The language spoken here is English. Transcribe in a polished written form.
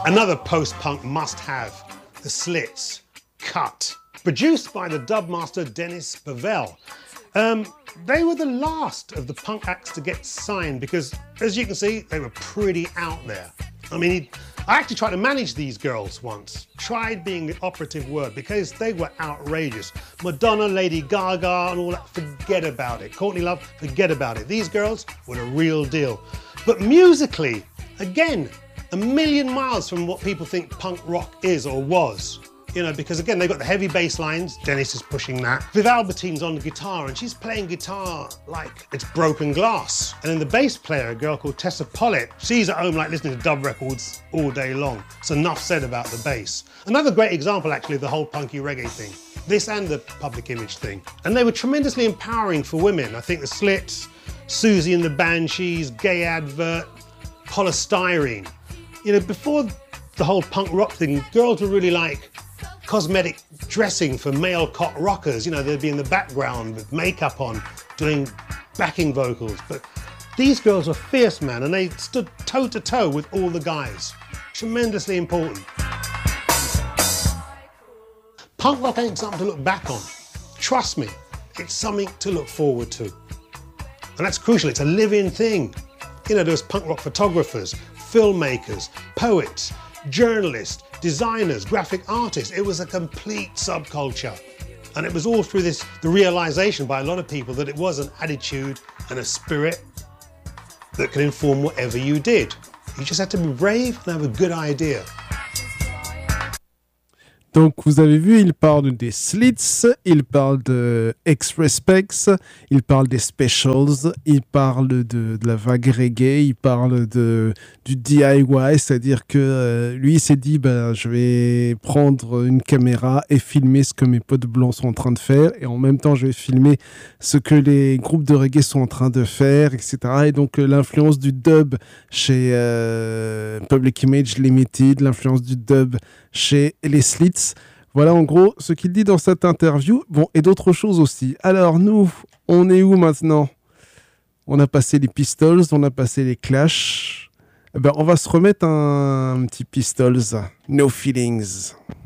Another post-punk must-have, the Slits, Cut. Produced by the dubmaster Dennis Bovell. They were the last of the punk acts to get signed because, as you can see, they were pretty out there. I mean, I actually tried to manage these girls once. Tried being the operative word because they were outrageous. Madonna, Lady Gaga and all that, forget about it. Courtney Love, forget about it. These girls were the real deal. But musically, again, a million miles from what people think punk rock is or was. You know, because again, they've got the heavy bass lines, Dennis is pushing that. Viv Albertine's on the guitar and she's playing guitar like it's broken glass. And then the bass player, a girl called Tessa Pollitt, she's at home like listening to dub records all day long. So enough said about the bass. Another great example actually of the whole punky reggae thing. This and the public image thing. And they were tremendously empowering for women. I think the Slits, Susie and the Banshees, Gay Advert, Polystyrene. You know, before the whole punk rock thing, girls were really like cosmetic dressing for male cock rockers. You know, they'd be in the background with makeup on, doing backing vocals. But these girls were fierce, man, and they stood toe to toe with all the guys. Tremendously important. Punk rock ain't something to look back on. Trust me, it's something to look forward to. And that's crucial, it's a living thing. You know, there was punk rock photographers, filmmakers, poets, journalists, designers, graphic artists. It was a complete subculture. And it was all through this, the realization by a lot of people that it was an attitude and a spirit that could inform whatever you did. You just had to be brave and have a good idea. Donc vous avez vu, il parle des Slits, il parle de X-Respects, il parle des Specials, il parle de la vague reggae, il parle du DIY, c'est-à-dire que lui il s'est dit je vais prendre une caméra et filmer ce que mes potes blancs sont en train de faire et en même temps je vais filmer ce que les groupes de reggae sont en train de faire, etc. Et donc l'influence du dub chez Public Image Limited, l'influence du dub chez les Slits. Voilà en gros ce qu'il dit dans cette interview. Bon, et d'autres choses aussi. Alors nous, on est où maintenant ? On a passé les Pistols, on a passé les Clash. On va se remettre un petit Pistols, No Feelings.